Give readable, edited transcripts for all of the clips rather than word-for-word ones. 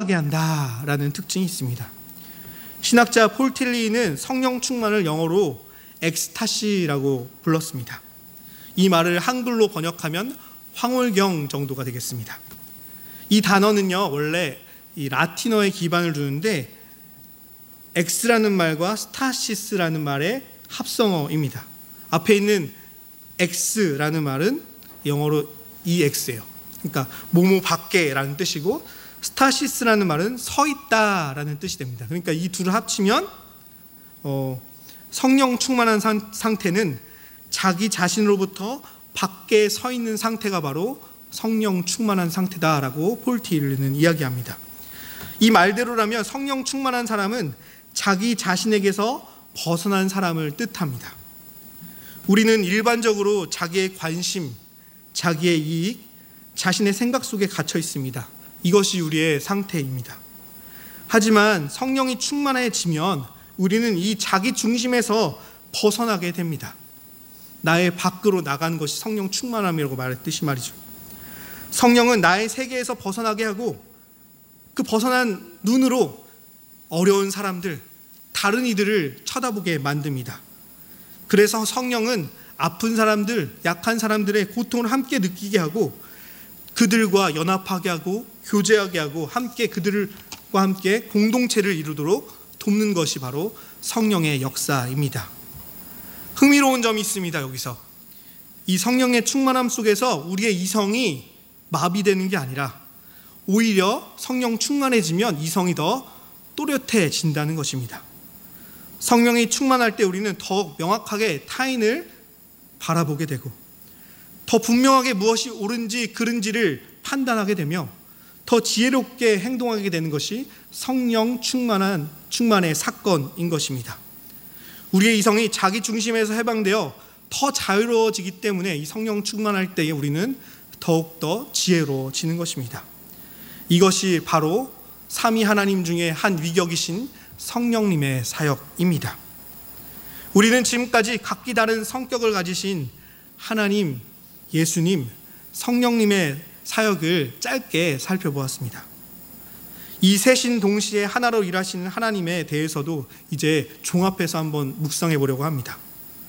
충만하게 한다라는 특징이 있습니다. 신학자 폴 틸리는 성령 충만을 영어로 엑스타시라고 불렀습니다. 이 말을 한글로 번역하면 황홀경 정도가 되겠습니다. 이 단어는요, 원래 이 라틴어에 기반을 두는데 엑스라는 말과 스타시스라는 말의 합성어입니다. 앞에 있는 엑스라는 말은 영어로 EX예요. 그러니까 뭐뭐 밖에라는 뜻이고, 스타시스라는 말은 서 있다라는 뜻이 됩니다. 그러니까 이 둘을 합치면 성령 충만한 상태는 자기 자신으로부터 밖에 서 있는 상태가 바로 성령 충만한 상태다라고 폴 틸리는 이야기합니다. 이 말대로라면 성령 충만한 사람은 자기 자신에게서 벗어난 사람을 뜻합니다. 우리는 일반적으로 자기의 관심, 자기의 이익, 자신의 생각 속에 갇혀 있습니다. 이것이 우리의 상태입니다. 하지만 성령이 충만해지면 우리는 이 자기 중심에서 벗어나게 됩니다. 나의 밖으로 나간 것이 성령 충만함이라고 말했듯이 말이죠. 성령은 나의 세계에서 벗어나게 하고 그 벗어난 눈으로 어려운 사람들, 다른 이들을 쳐다보게 만듭니다. 그래서 성령은 아픈 사람들, 약한 사람들의 고통을 함께 느끼게 하고 그들과 연합하게 하고 교제하게 하고 함께 그들과 함께 공동체를 이루도록 돕는 것이 바로 성령의 역사입니다. 흥미로운 점이 있습니다. 여기서 이 성령의 충만함 속에서 우리의 이성이 마비되는 게 아니라 오히려 성령 충만해지면 이성이 더 또렷해진다는 것입니다. 성령이 충만할 때 우리는 더 명확하게 타인을 바라보게 되고 더 분명하게 무엇이 옳은지 그른지를 판단하게 되며 더 지혜롭게 행동하게 되는 것이 성령 충만의 사건인 것입니다. 우리의 이성이 자기 중심에서 해방되어 더 자유로워지기 때문에 이 성령 충만할 때에 우리는 더욱더 지혜로워지는 것입니다. 이것이 바로 삼위 하나님 중에 한 위격이신 성령님의 사역입니다. 우리는 지금까지 각기 다른 성격을 가지신 하나님, 예수님, 성령님의 사역을 짧게 살펴보았습니다. 이 셋인 동시에 하나로 일하시는 하나님에 대해서도 이제 종합해서 한번 묵상해 보려고 합니다.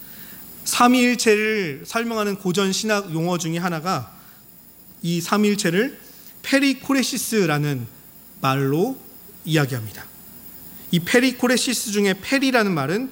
삼위일체를 설명하는 고전 신학 용어 중에 하나가 이 삼위일체를 페리코레시스라는 말로 이야기합니다. 이 페리코레시스 중에 페리라는 말은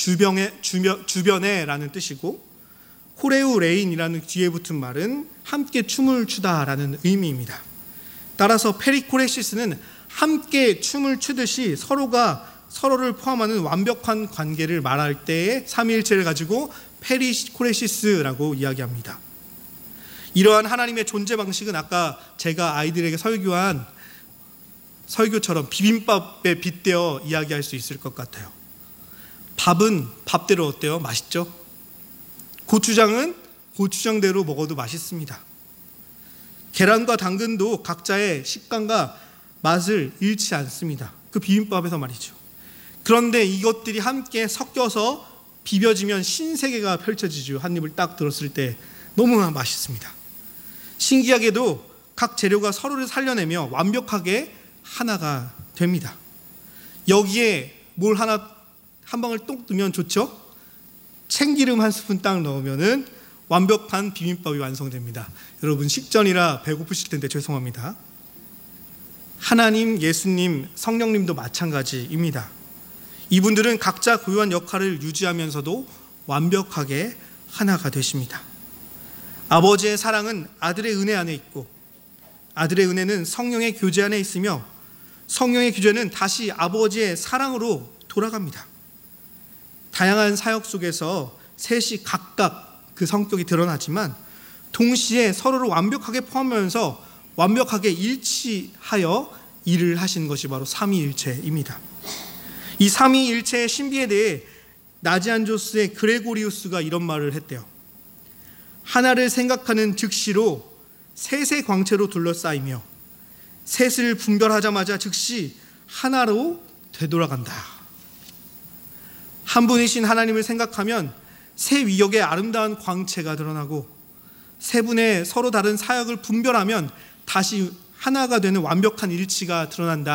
주변에라는 뜻이고 코레우레인이라는 뒤에 붙은 말은 함께 춤을 추다라는 의미입니다. 따라서 페리코레시스는 함께 춤을 추듯이 서로가 서로를 포함하는 완벽한 관계를 말할 때의 삼위일체를 가지고 페리코레시스라고 이야기합니다. 이러한 하나님의 존재 방식은 아까 제가 아이들에게 설교한 설교처럼 비빔밥에 빗대어 이야기할 수 있을 것 같아요. 밥은 밥대로 어때요? 맛있죠? 고추장은 고추장대로 먹어도 맛있습니다. 계란과 당근도 각자의 식감과 맛을 잃지 않습니다. 그 비빔밥에서 말이죠. 그런데 이것들이 함께 섞여서 비벼지면 신세계가 펼쳐지죠. 한 입을 딱 들었을 때 너무나 맛있습니다. 신기하게도 각 재료가 서로를 살려내며 완벽하게 하나가 됩니다. 여기에 뭘 한 방울 똑 넣으면 좋죠? 참기름 한 스푼 딱 넣으면은 완벽한 비빔밥이 완성됩니다. 여러분 식전이라 배고프실 텐데 죄송합니다. 하나님, 예수님, 성령님도 마찬가지입니다. 이분들은 각자 고유한 역할을 유지하면서도 완벽하게 하나가 되십니다. 아버지의 사랑은 아들의 은혜 안에 있고 아들의 은혜는 성령의 교제 안에 있으며 성령의 교제는 다시 아버지의 사랑으로 돌아갑니다. 다양한 사역 속에서 셋이 각각 그 성격이 드러나지만 동시에 서로를 완벽하게 포함하면서 완벽하게 일치하여 일을 하시는 것이 바로 삼위일체입니다. 이 삼위일체의 신비에 대해 나지안조스의 그레고리우스가 이런 말을 했대요. 하나를 생각하는 즉시로 셋의 광채로 둘러싸이며 셋을 분별하자마자 즉시 하나로 되돌아간다. 한 분이신 하나님을 생각하면 세 위격의 아름다운 광채가 드러나고 세 분의 서로 다른 사역을 분별하면 다시 하나가 되는 완벽한 일치가 드러난다.